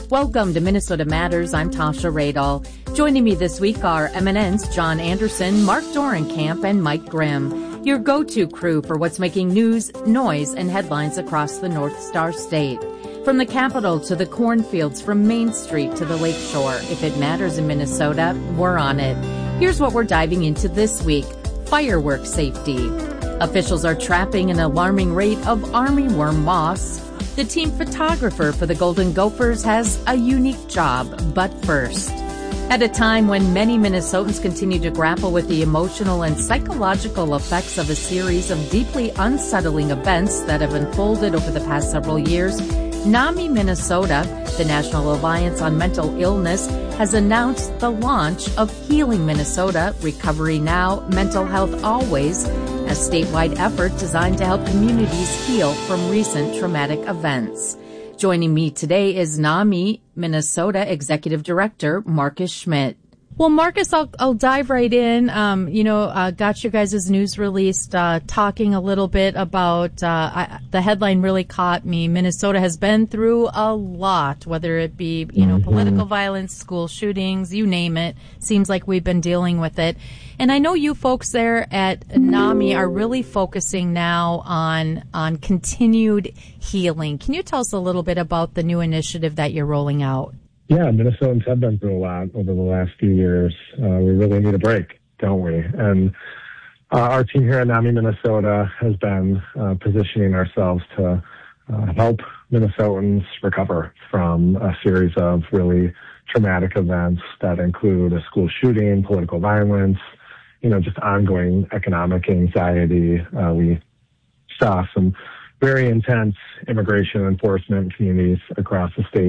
Welcome to Minnesota Matters. I'm Tasha Radal. Joining me this week are eminence John Anderson, Mark Dorenkamp, and Mike Grimm, your go-to crew for what's making news, noise, and headlines across the North Star State. From the Capitol to the cornfields, from Main Street to the Lakeshore, if it matters in Minnesota, we're on it. Here's what we're diving into this week. Fireworks safety. Officials are trapping an alarming rate of armyworm moths. The team photographer for the Golden Gophers has a unique job, but first. At a time when many Minnesotans continue to grapple with the emotional and psychological effects of a series of deeply unsettling events that have unfolded over the past several years, NAMI Minnesota, the National Alliance on Mental Illness, has announced the launch of Healing Minnesota, Recovery Now, Mental Health Always, a statewide effort designed to help communities heal from recent traumatic events. Joining me today is NAMI Minnesota Executive Director Marcus Schmidt. Well, Marcus, I'll dive right in. Got your guys' news release talking a little bit about the headline really caught me. Minnesota has been through a lot, whether it be political violence, school shootings, you name it. Seems like we've been dealing with it. And I know you folks there at NAMI are really focusing now on continued healing. Can you tell us a little bit about the new initiative that you're rolling out? Yeah, Minnesotans have been through a lot over the last few years. We really need a break, don't we? And our team here at NAMI Minnesota has been positioning ourselves to help Minnesotans recover from a series of really traumatic events that include a school shooting, political violence, just ongoing economic anxiety. We saw some very intense immigration enforcement communities across the state